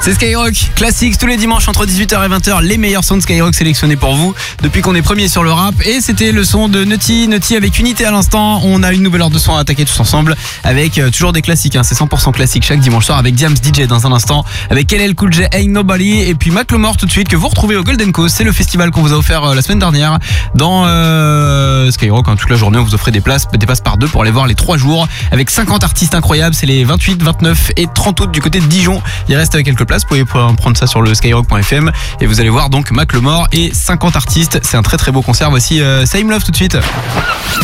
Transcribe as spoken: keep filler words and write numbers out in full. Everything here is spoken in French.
C'est Skyrock, classique tous les dimanches entre dix-huit heures et vingt heures, les meilleurs sons de Skyrock sélectionnés pour vous depuis qu'on est premier sur le rap. Et c'était le son de Nutty, Nutty avec Unité à l'instant. On a une nouvelle heure de son à attaquer tous ensemble avec euh, toujours des classiques, hein. C'est cent pour cent classique chaque dimanche soir avec Diams D J dans un instant, avec L L Cool J, Ain't Nobody, et puis Macklemore tout de suite que vous retrouvez au Golden Coast. C'est le festival qu'on vous a offert euh, la semaine dernière dans euh, Skyrock, hein. Toute la journée on vous offrait des places, des passes par deux pour aller voir les trois jours avec cinquante artistes incroyables. C'est les vingt-huit, vingt-neuf et trente août du côté de Dijon. Il reste quelques places, vous pouvez prendre ça sur le skyrock point f m et vous allez voir donc Macklemore et cinquante artistes. C'est un très très beau concert. Voici euh, Same Love tout de suite.